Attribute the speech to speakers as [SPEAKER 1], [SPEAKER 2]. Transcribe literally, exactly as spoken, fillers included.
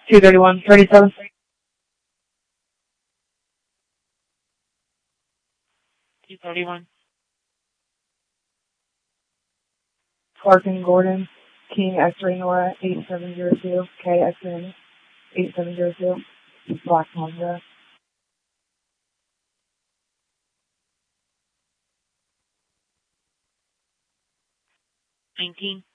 [SPEAKER 1] two thirty-one thirty-seven.
[SPEAKER 2] two thirty-one.
[SPEAKER 1] Clark and Gordon, King X-Ray Nora, eight seven zero two, K X N, eight seven zero two, Black Honda.
[SPEAKER 2] nineteen.